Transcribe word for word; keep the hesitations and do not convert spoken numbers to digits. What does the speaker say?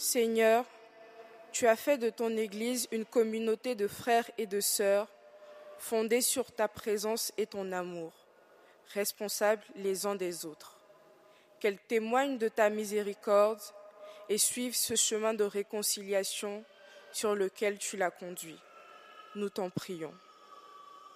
Seigneur, tu as fait de ton Église une communauté de frères et de sœurs, fondée sur ta présence et ton amour, responsables les uns des autres. Qu'elle témoigne de ta miséricorde et suive ce chemin de réconciliation sur lequel tu l'as conduit. Nous t'en prions.